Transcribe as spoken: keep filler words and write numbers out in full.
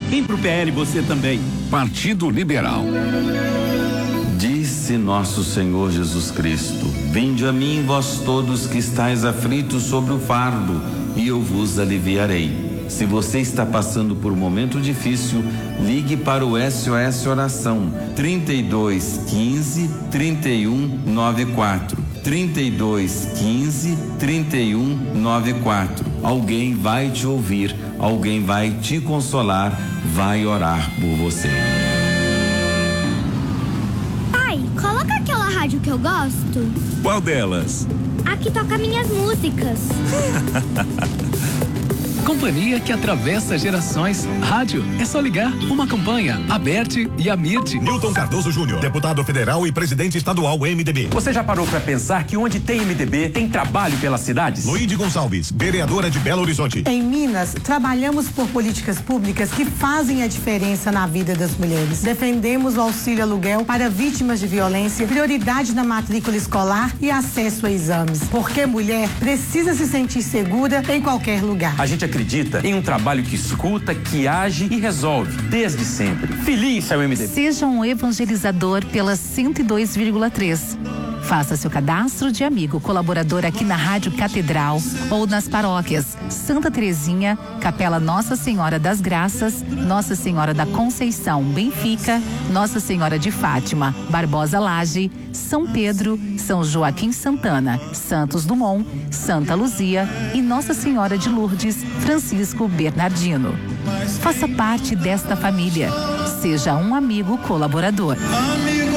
Vem pro P L você também. Partido Liberal. Disse nosso Senhor Jesus Cristo: vinde a mim, vós todos que estáis aflitos sobre o fardo, e eu vos aliviarei. Se você está passando por um momento difícil, ligue para o S O S Oração trinta e dois, quinze, trinta e um, noventa e quatro. trinta e dois, quinze, trinta e um, noventa e quatro. Alguém vai te ouvir, alguém vai te consolar, vai orar por você. Pai, coloca aquela rádio que eu gosto. Qual delas? A que toca minhas músicas. Companhia que atravessa gerações. Rádio, é só ligar. Uma campanha, Aberte e Amirte. Newton Cardoso Júnior, deputado federal e presidente estadual M D B. Você já parou pra pensar que onde tem M D B, tem trabalho pelas cidades? Luíde Gonçalves, vereadora de Belo Horizonte. Em Minas, trabalhamos por políticas públicas que fazem a diferença na vida das mulheres. Defendemos o auxílio aluguel para vítimas de violência, prioridade na matrícula escolar e acesso a exames. Porque mulher precisa se sentir segura em qualquer lugar. A gente acredita em um trabalho que escuta, que age e resolve, desde sempre. Feliz é o M D B. Seja um evangelizador pela cento e dois vírgula três. Faça seu cadastro de amigo colaborador aqui na Rádio Catedral ou nas paróquias Santa Terezinha, Capela Nossa Senhora das Graças, Nossa Senhora da Conceição, Benfica, Nossa Senhora de Fátima, Barbosa Laje, São Pedro, São Joaquim Santana, Santos Dumont, Santa Luzia e Nossa Senhora de Lourdes, Francisco Bernardino. Faça parte desta família. Seja um amigo colaborador. Amigo